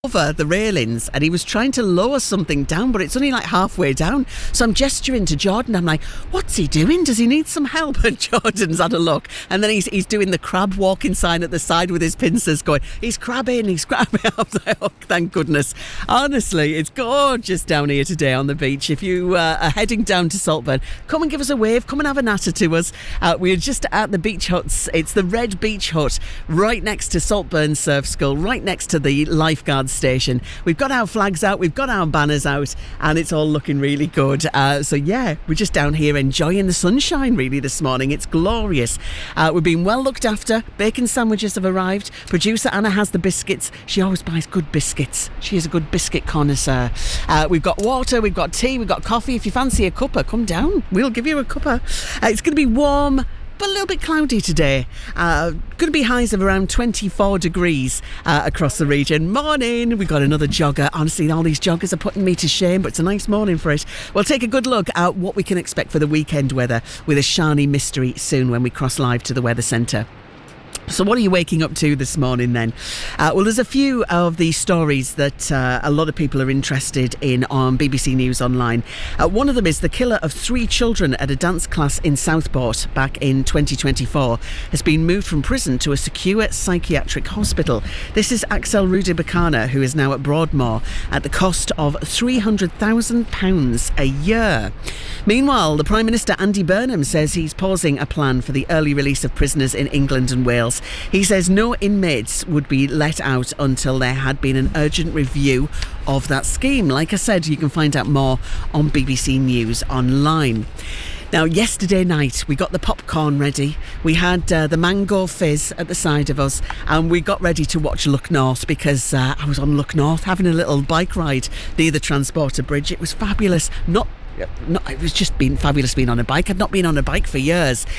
over the railings and he was trying to lower something down, but it's only like halfway down. So I'm gesturing to Jordan. I'm like, what's he doing? Does he need some help? And Jordan's had a look. And then he's doing the crab walking sign at the side with his pincers going, he's crabbing. I was like, oh, thank goodness. Honestly, it's gorgeous down here today on the beach. If you are heading down to Saltburn, come and give us a wave. Come and have a natter to us. We're just at the beach huts. It's the Red Beach Hut right next to Saltburn Surf School, right next to the lifeguard station. We've got our flags out, we've got our banners out, and it's all looking really good. So yeah, we're just down here enjoying the sunshine really this morning. It's glorious. We've been well looked after. Bacon sandwiches have arrived. Producer Anna has the biscuits. She always buys good biscuits. She is a good biscuit connoisseur. We've got water, we've got tea, we've got coffee. If you fancy a cuppa, come down. We'll give you a cuppa. It's going to be warm, but a little bit cloudy today. Going to be highs of around 24 degrees across the region. Morning. We've got another jogger. Honestly, all these joggers are putting me to shame, but it's a nice morning for it. We'll take a good look at what we can expect for the weekend weather with a Shani mystery soon when we cross live to the weather centre. So what are you waking up to this morning then? Well, there's a few of the stories that a lot of people are interested in on BBC News Online. One of them is the killer of 3 children at a dance class in Southport back in 2024 has been moved from prison to a secure psychiatric hospital. This is Axel Rudibakana, who is now at Broadmoor at the cost of £300,000 a year. Meanwhile, the Prime Minister Andy Burnham says he's pausing a plan for the early release of prisoners in England and Wales. He says no inmates would be let out until there had been an urgent review of that scheme. Like I said, you can find out more on BBC News Online. Now, yesterday night, we got the popcorn ready. We had the mango fizz at the side of us, and we got ready to watch Look North because I was on Look North having a little bike ride near the Transporter Bridge. It was fabulous. It was just been fabulous being on a bike. I'd not been on a bike for years.